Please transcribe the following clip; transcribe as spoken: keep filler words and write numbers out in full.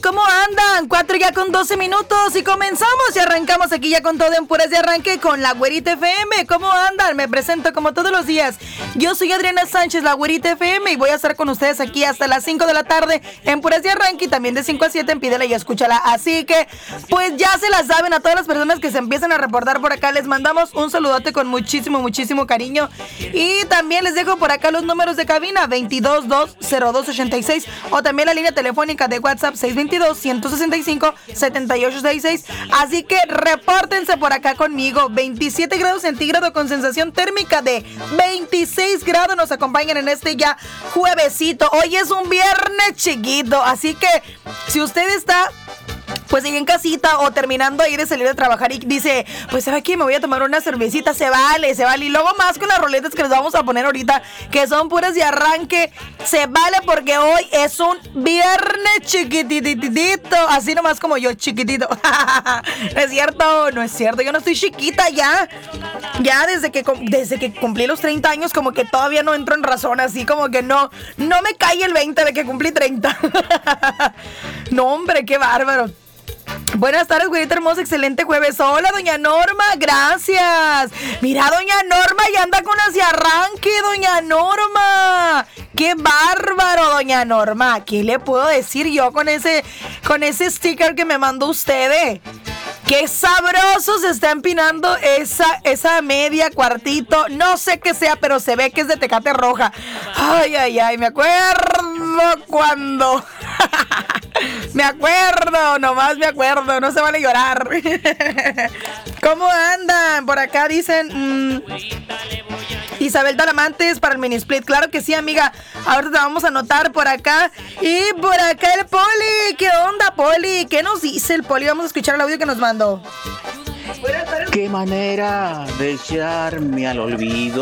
¿Cómo andan? Cuatro ya con doce minutos y comenzamos y arrancamos aquí ya con todo en puras de arranque con la Güerita F M. ¿Cómo andan? Me presento como todos los días. Yo soy Adriana Sánchez, la Güerita F M, y voy a estar con ustedes aquí hasta las cinco de la tarde en puras de arranque y también de cinco a siete en Pídela y Escúchala. Así que, pues ya se las saben a todas las personas que se empiezan a reportar por acá. Les mandamos un saludote con muchísimo, muchísimo cariño. Y también les dejo por acá los números de cabina veintidós dos cero dos ochenta y seis o también la línea telefónica de WhatsApp seis dos dos, uno seis cinco, siete ocho seis seis. Así que repórtense por acá conmigo. veintisiete grados centígrados con sensación térmica de veintiséis grados. Nos acompañan en este ya juevesito. Hoy es un viernes chiquito, así que si usted está pues ahí en casita o terminando ahí de salir de trabajar y dice, pues ¿sabe qué? Me voy a tomar una cervecita, se vale, se vale. Y luego más con las roletas que les vamos a poner ahorita, que son puras de arranque, se vale porque hoy es un viernes chiquititito, así nomás como yo, chiquitito. No es cierto, no es cierto, yo no estoy chiquita ya. Ya desde que, desde que cumplí los treinta años como que todavía no entro en razón, así como que no, no me cae el veinte de que cumplí treinta. No, hombre, qué bárbaro. Buenas tardes, güerita hermosa, excelente jueves. Hola, doña Norma, gracias. Mira, doña Norma, ya anda con hacia arranque, doña Norma. Qué bárbaro, doña Norma. ¿Qué le puedo decir yo con ese, con ese sticker que me mandó usted? Eh? Qué sabroso se está empinando esa, esa media cuartito. No sé qué sea, pero se ve que es de Tecate Roja. Ay, ay, ay, me acuerdo cuando... Me acuerdo, nomás me acuerdo, no se vale llorar. ¿Cómo andan? Por acá dicen... Mmm, Isabel Talamantes para el mini split. Claro que sí, amiga. Ahora te vamos a anotar por acá. Y por acá el Poli. ¿Qué onda, Poli? ¿Qué nos dice el Poli? Vamos a escuchar el audio que nos mandó. Qué manera de echarme al olvido.